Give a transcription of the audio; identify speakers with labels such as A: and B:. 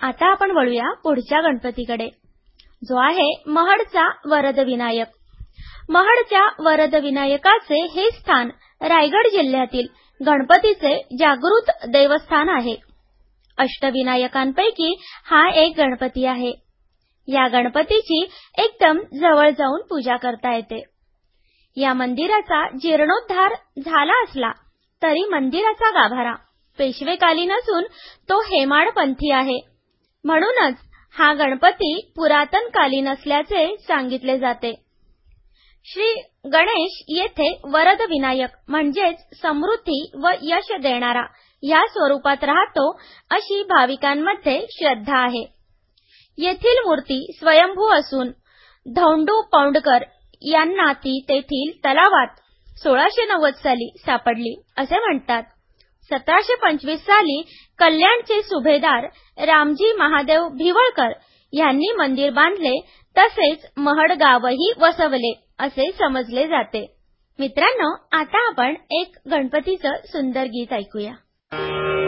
A: आता आपण वळूया पुढच्या गणपतीकडे, जो आहे महडचा वरदविनायक. महडच्या वरदविनायकाचे हे स्थान रायगड जिल्ह्यातील गणपतीचे जागृत देवस्थान आहे. अष्टविनायकांपैकी हा एक गणपती आहे. या गणपतीची एकदम जवळ जाऊन पूजा करता येते. या मंदिराचा जीर्णोद्धार झाला असला तरी मंदिराचा गाभारा पेशवेकालीन असून तो हेमाडपंथी आहे. म्हणूनच हा गणपती पुरातनकालीन असल्याचे सांगितले जाते. श्री गणेश येथे वरद विनायक म्हणजेच समृद्धी व यश देणारा या स्वरूपात राहतो अशी भाविकांमध्ये श्रद्धा आहे. येथील मूर्ती स्वयंभू असून धौंडू पौंडकर यांना ती तेथील तलावात 1690 साली सापडली असे म्हणतात. 1725 साली कल्याणचे सुभेदार रामजी महादेव भिवळकर यांनी मंदिर बांधले, तसेच महड गावही वसवले असे समजले जाते. मित्रांनो, आता आपण एक गणपतीचे सुंदर गीत ऐकूया.